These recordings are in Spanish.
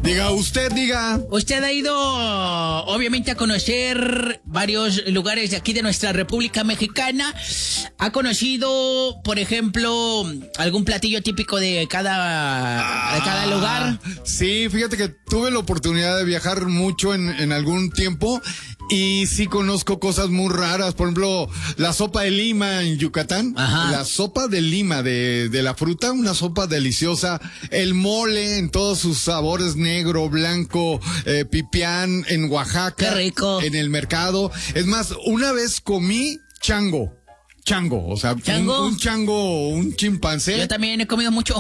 Diga, usted diga. Usted ha ido, obviamente, a conocer varios lugares de aquí de nuestra República Mexicana. ¿Ha conocido, por ejemplo, algún platillo típico de cada lugar? Sí, fíjate que tuve la oportunidad de viajar mucho en algún tiempo y sí conozco cosas muy raras. Por ejemplo, la sopa de lima en Yucatán. Ajá. La sopa de lima de la fruta, una sopa deliciosa. El mole en todos sus sabores, negro, blanco, pipián en Oaxaca. Qué rico. En el mercado. Es más, una vez comí chango, o sea, ¿Chango? un chango, un chimpancé. Yo también he comido mucho.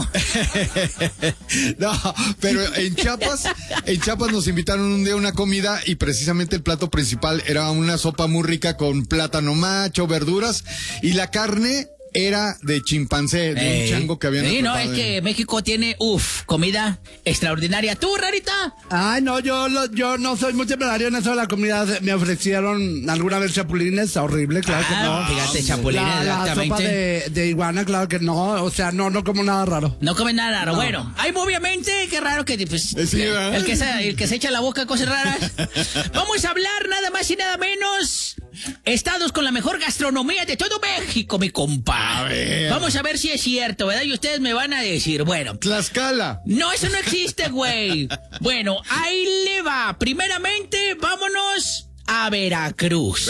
No, pero en Chiapas nos invitaron un día a una comida y precisamente el plato principal era una sopa muy rica con plátano macho, verduras y la carne era de chimpancé, de un chango que habían Sí, no, atrapado es que México tiene, comida extraordinaria. ¿Tú, Rarita? Ay, no, yo no soy muy temerario en eso de la comida. Me ofrecieron alguna vez chapulines, horrible, claro que no. Fíjate, chapulines, La sopa exactamente. de iguana, claro que no. O sea, no como nada raro. No comen nada raro. No. Bueno, hay obviamente, qué raro que pues, Sí, ¿verdad? el que se echa la boca cosas raras. Vamos a hablar nada más y nada menos. Estados con la mejor gastronomía de todo México, mi compa. A ver. Vamos a ver si es cierto, ¿verdad? Y ustedes me van a decir, bueno. Tlaxcala. No, eso no existe, güey. Bueno, ahí le va. Primeramente, vámonos a Veracruz.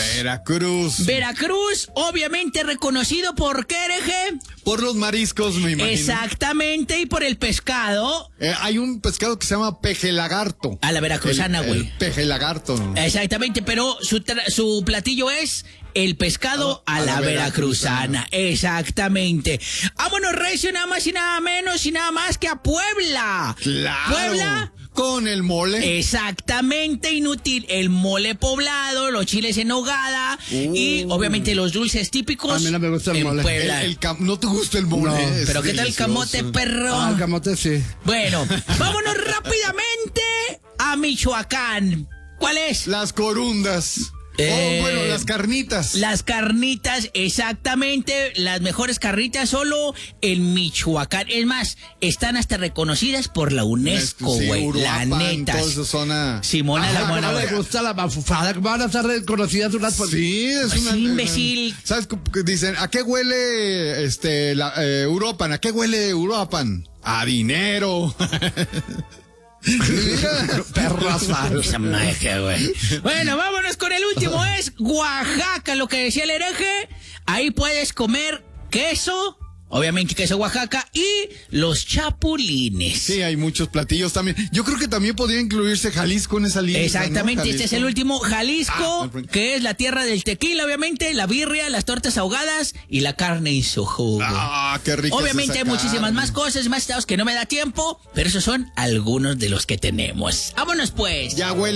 Veracruz, obviamente reconocido por ¿qué, hereje? Por los mariscos, me imagino. Exactamente, y por el pescado. Hay un pescado que se llama peje lagarto. A la veracruzana, güey. El peje lagarto, ¿no? Exactamente, pero su platillo es el pescado a la veracruzana. Exactamente. Vámonos, recio, nada más y nada menos y nada más que a Puebla. Claro. Puebla. Con el mole. Exactamente, inútil. El mole poblado, los chiles en nogada y obviamente los dulces típicos. A mí no me gusta el en mole. Puebla. ¿No te gusta el mole? No. Es Pero ¿qué tal el delicioso. camote, perro? Ah, el camote sí. Bueno, vámonos rápidamente a Michoacán. ¿Cuál es? Las corundas. Bueno, las carnitas. Las carnitas, exactamente, las mejores carnitas solo en Michoacán. Es más, están hasta reconocidas por la UNESCO, Sí, güey. La Uruapan, neta. toda esa zona. Simona la ¿Cómo buena, le güey. gusta la mafufada? ¿Cómo van a estar reconocidas unas por... Sí, es Pues una... sí, imbécil. ¿Sabes qué dicen? ¿A qué huele Uruapan? ¿A qué huele Uruapan? A dinero. Mira. Perraza. Esa magia, güey. Bueno, vámonos con el último. Es Oaxaca, lo que decía el hereje. Ahí puedes comer queso. Obviamente queso Oaxaca y los chapulines. Sí, hay muchos platillos también. Yo creo que también podría incluirse Jalisco en esa lista. Exactamente, ¿no? este es el último. Jalisco, Ah, que es la tierra del tequila, obviamente, la birria, las tortas ahogadas y la carne en su jugo. Ah, qué rico. Obviamente hay muchísimas más cosas, más estados que no me da tiempo, pero esos son algunos de los que tenemos. Vámonos pues. Ya huele.